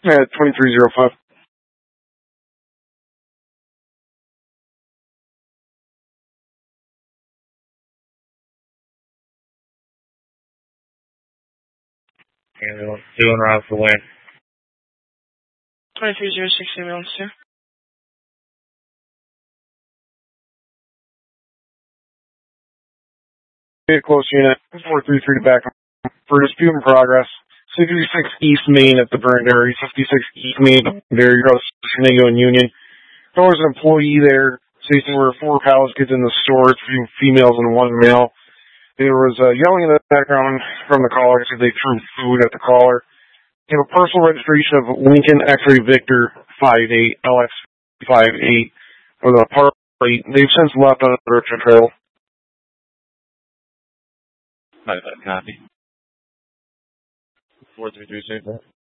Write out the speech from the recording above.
Yeah, 2305. Ambulance 2 and route for Wayne. 2306 ambulance 2. Close unit, 433 to back for dispute in progress. 66 East Main at the burned area, 56 East Main, there you go, Shenango and Union. There was an employee there stating there were 4 kids in the store, 3 females and 1 male. There was yelling in the background from the caller because they threw food at the caller. You know, personal registration of Lincoln X-ray Victor 58 LX 58 or the part plate. They've since left on the direction trail. Copy. 433 safe.